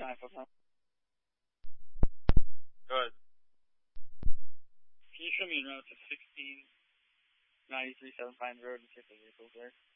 959. Go ahead. Can you show me a route to 1693 Seven Pines Road and see if the vehicle's there?